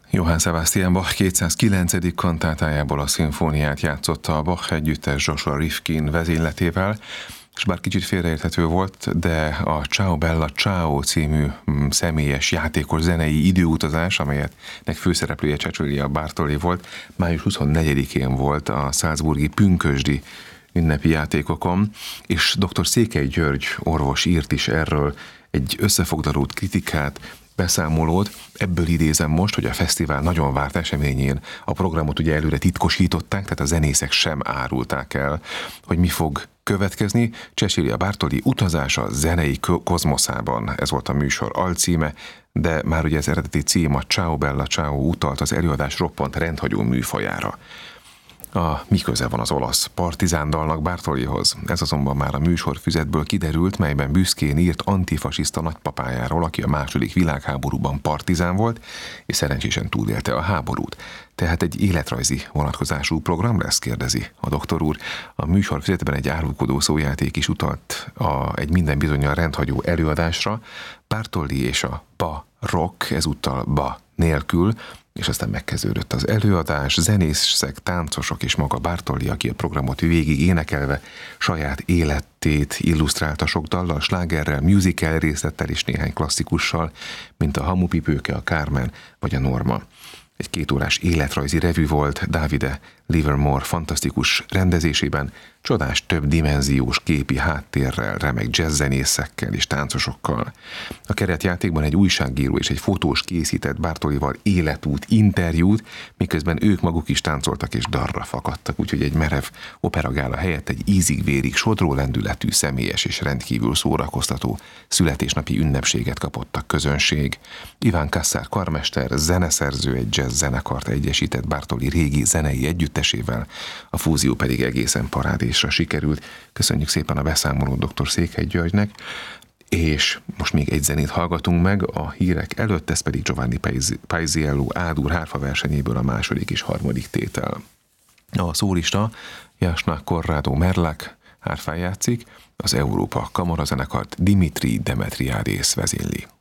Johann Sebastian Bach 209. kantátájából a szimfóniát játszotta a Bach együttes Joshua Rifkin vezényletével, és bár kicsit félreérthető volt, de a Ciao Bella Ciao című személyes játékos zenei időutazás, amelyetnek főszereplője Cecilia Bartoli volt, május 24-én volt a salzburgi pünkösdi ünnepi játékokon, és dr. Székely György orvos írt is erről egy összefoglalót, kritikát, beszámolót. Ebből idézem most, hogy a fesztivál nagyon várt eseményén a programot ugye előre titkosították, tehát a zenészek sem árulták el, hogy mi fog következni. Cecilia Bartoli utazása zenei kozmoszában, ez volt a műsor alcíme, de már ugye az eredeti cím, a Ciao Bella Ciao utalt az előadás roppant rendhagyó műfajára. Mi köze van az olasz partizán dalnak Bartolihoz? Ez azonban már a műsorfüzetből kiderült, melyben büszkén írt antifasiszta nagypapájáról, aki a második világháborúban partizán volt, és szerencsésen túlélte a háborút. Tehát egy életrajzi vonatkozású program lesz, kérdezi a doktor úr. A műsorfüzetben egy árulkodó szójáték is utalt egy minden bizonnyal rendhagyó előadásra. Bartoli és a Ba rock, ezúttal Ba nélkül, és aztán megkezdődött az előadás, zenészek, táncosok és maga Bartoli, aki a programot végig énekelve saját életét illusztrálta sok dallal, slágerrel, musical részlettel és néhány klasszikussal, mint a Hamupipőke, a Carmen vagy a Norma. Egy 2 órás életrajzi revű volt Davide Livermore fantasztikus rendezésében, csodás többdimenziós képi háttérrel, remek jazzzenészekkel és táncosokkal. A keretjátékban egy újságíró és egy fotós készített Bartolival életút, interjút, miközben ők maguk is táncoltak és darra fakadtak, úgyhogy egy merev operagála helyett egy ízig-vérig sodró lendületű, személyes és rendkívül szórakoztató születésnapi ünnepséget kapott a közönség. Iván Kassár karmester, zeneszerző, egy jazz zenekart egyesített Bartoli régi zenei együttesével, a fúzió pedig egészen parádésra sikerült. Köszönjük szépen a beszámolót dr. Székely Györgynek, és most még egy zenét hallgatunk meg a hírek előtt, ez pedig Giovanni Paisiello A-dur hárfa versenyéből a második és harmadik tétel. A szólista Jasna Corrado Merlak hárfán játszik, az Európa kamarazenekart Dimitri Demetriadis vezényli.